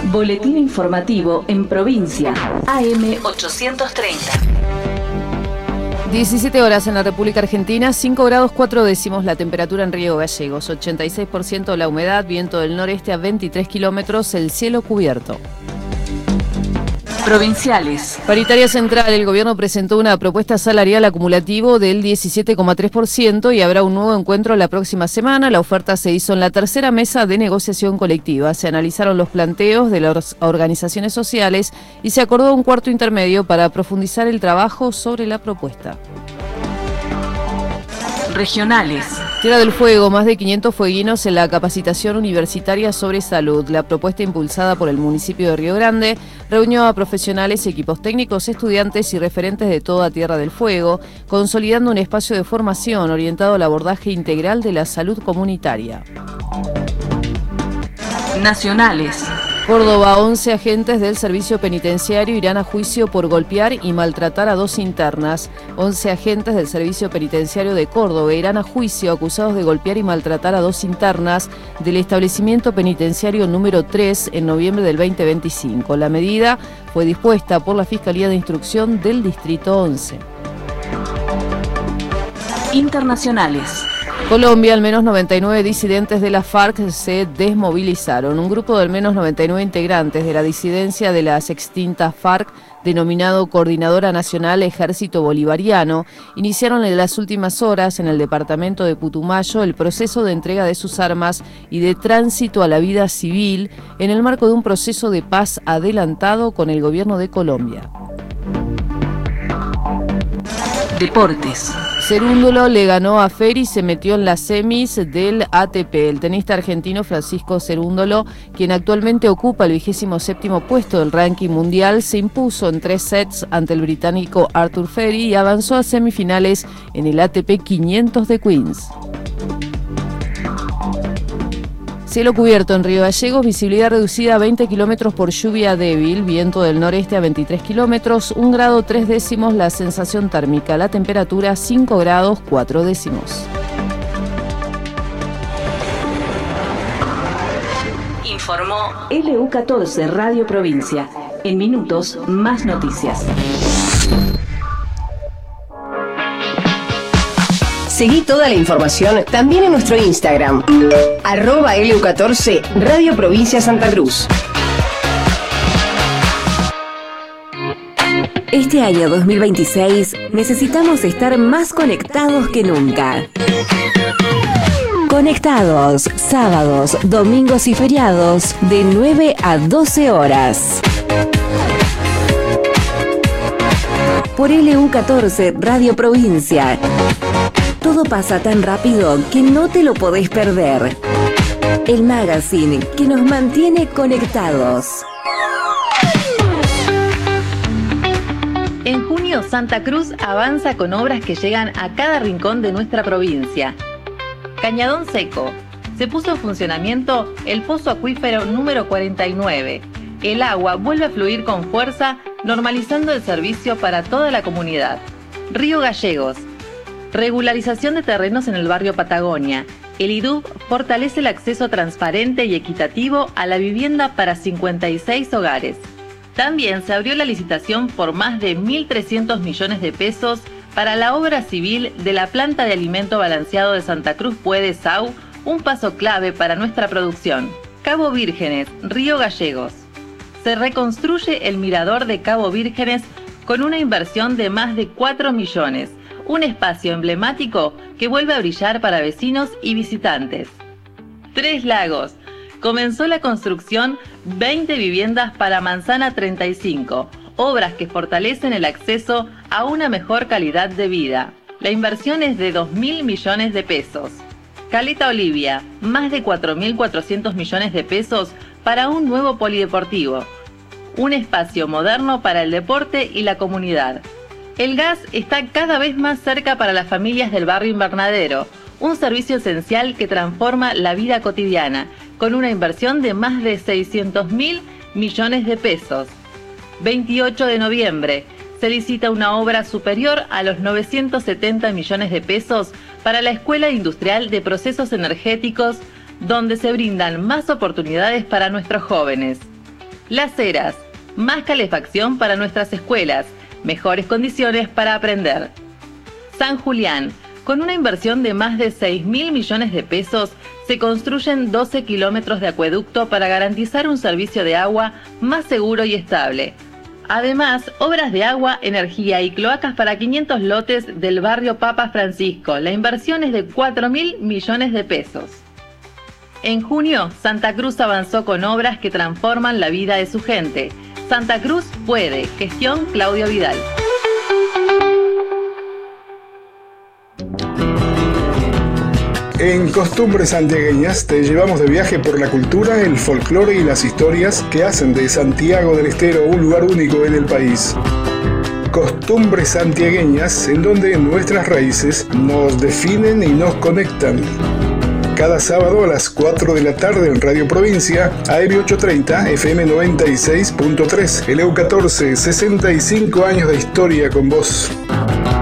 Boletín informativo en provincia. AM 830. 17 horas en la República Argentina, 5 grados 4 décimos la temperatura en Río Gallegos, 86% la humedad, viento del noreste a 23 kilómetros, el cielo cubierto. Provinciales. Paritaria Central, el gobierno presentó una propuesta salarial acumulativo del 17,3% y habrá un nuevo encuentro la próxima semana. La oferta se hizo en la tercera mesa de negociación colectiva. Se analizaron los planteos de las organizaciones sociales y se acordó un cuarto intermedio para profundizar el trabajo sobre la propuesta. Regionales. Tierra del Fuego, más de 500 fueguinos en la capacitación universitaria sobre salud. La propuesta impulsada por el municipio de Río Grande reunió a profesionales, equipos técnicos, estudiantes y referentes de toda Tierra del Fuego, consolidando un espacio de formación orientado al abordaje integral de la salud comunitaria. Nacionales. Córdoba, 11 agentes del servicio penitenciario irán a juicio por golpear y maltratar a 2 internas. 11 agentes del servicio penitenciario de Córdoba irán a juicio acusados de golpear y maltratar a 2 internas del establecimiento penitenciario número 3 en noviembre del 2025. La medida fue dispuesta por la Fiscalía de Instrucción del Distrito 11. Internacionales. Colombia, al menos 99 disidentes de la FARC se desmovilizaron. Un grupo de al menos 99 integrantes de la disidencia de las extintas FARC, denominado Coordinadora Nacional Ejército Bolivariano, iniciaron en las últimas horas en el departamento de Putumayo el proceso de entrega de sus armas y de tránsito a la vida civil en el marco de un proceso de paz adelantado con el gobierno de Colombia. Deportes. Cerúndolo le ganó a Fer y se metió en las semis del ATP. El tenista argentino Francisco Cerúndolo, quien actualmente ocupa el 27º puesto del ranking mundial, se impuso en 3 sets ante el británico Arthur Ferry y avanzó a semifinales en el ATP 500 de Queens. Cielo cubierto en Río Gallegos, visibilidad reducida a 20 kilómetros por lluvia débil, viento del noreste a 23 kilómetros, 1 grado 3 décimos la sensación térmica, la temperatura 5 grados 4 décimos. Informó LU14 Radio Provincia. En minutos, más noticias. Seguí toda la información también en nuestro Instagram, @LU14 Radio Provincia Santa Cruz. Este año 2026 necesitamos estar más conectados que nunca. Conectados, sábados, domingos y feriados, de 9 a 12 horas. Por LU14 Radio Provincia. Todo pasa tan rápido que no te lo podés perder. El magazine que nos mantiene conectados. En junio, Santa Cruz avanza con obras que llegan a cada rincón de nuestra provincia. Cañadón Seco. Se puso en funcionamiento el pozo acuífero número 49. El agua vuelve a fluir con fuerza, normalizando el servicio para toda la comunidad. Río Gallegos. Regularización de terrenos en el barrio Patagonia. El IDUB fortalece el acceso transparente y equitativo a la vivienda para 56 hogares. También se abrió la licitación por más de 1.300 millones de pesos para la obra civil de la planta de alimento balanceado de Santa Cruz Puede Sau, un paso clave para nuestra producción. Cabo Vírgenes, Río Gallegos. Se reconstruye el mirador de Cabo Vírgenes con una inversión de más de 4 millones. Un espacio emblemático que vuelve a brillar para vecinos y visitantes. Tres Lagos. Comenzó la construcción 20 viviendas para Manzana 35, obras que fortalecen el acceso a una mejor calidad de vida. La inversión es de 2.000 millones de pesos. Caleta Olivia, más de 4.400 millones de pesos para un nuevo polideportivo. Un espacio moderno para el deporte y la comunidad. El gas está cada vez más cerca para las familias del barrio Invernadero, un servicio esencial que transforma la vida cotidiana, con una inversión de más de 600.000 millones de pesos. 28 de noviembre, se licita una obra superior a los 970 millones de pesos para la Escuela Industrial de Procesos Energéticos, donde se brindan más oportunidades para nuestros jóvenes. Las Heras, más calefacción para nuestras escuelas, mejores condiciones para aprender. San Julián, con una inversión de más de 6.000 millones de pesos, se construyen 12 kilómetros de acueducto para garantizar un servicio de agua más seguro y estable. Además, obras de agua, energía y cloacas para 500 lotes del barrio Papa Francisco. La inversión es de 4.000 millones de pesos. En junio, Santa Cruz avanzó con obras que transforman la vida de su gente. Santa Cruz puede. Gestión Claudio Vidal. En Costumbres Santiagueñas te llevamos de viaje por la cultura, el folclore y las historias que hacen de Santiago del Estero un lugar único en el país. Costumbres Santiagueñas, en donde nuestras raíces nos definen y nos conectan. Cada sábado a las 4 de la tarde en Radio Provincia, AM 830, FM 96.3, LU14, 65 años de historia con vos.